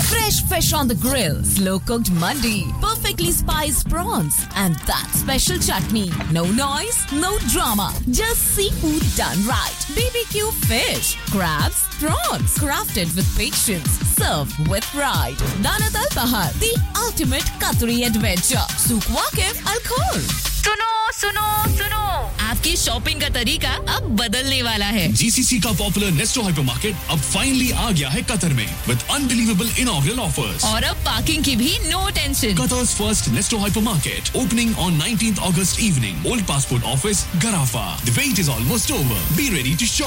Fresh fish on the grill, slow-cooked mandi, perfectly spiced prawns, and that special chutney. No noise, no drama, just seafood done right. BBQ fish, crabs, prawns, crafted with patience, served with pride. Danat Al Bahar, the ultimate Qatari adventure. Souk Waqif Al Khor. सुनो आपकी shopping का तरीका अब बदलने वाला है GCC का popular नेस्टो hypermarket अब फाइनली आ गया है कतर में विद अनबिलीवेबल इनॉग्रल ऑफर्स और अब पार्किंग की भी no tension Qatar's first Nesto hypermarket opening on 19th August evening. Old Passport Office, Garafa. The wait is almost over. Be ready to shop.